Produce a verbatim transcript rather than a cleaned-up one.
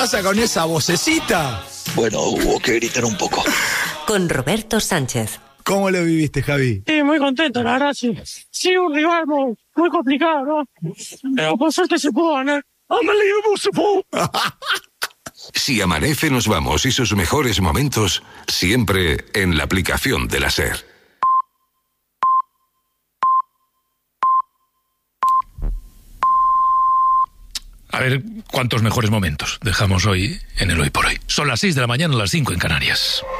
pasa con esa vocecita? Bueno, hubo que gritar un poco. Con Roberto Sánchez. ¿Cómo lo viviste, Javi? Sí, muy contento, la verdad, sí. Sí, un rival muy, muy complicado, ¿no? Pero por suerte se pudo ganar. ¡Unbelievable support! Si amanece, nos vamos y sus mejores momentos siempre en la aplicación de la SER. A ver cuántos mejores momentos dejamos hoy en el Hoy por Hoy. Son las seis de la mañana, las cinco en Canarias.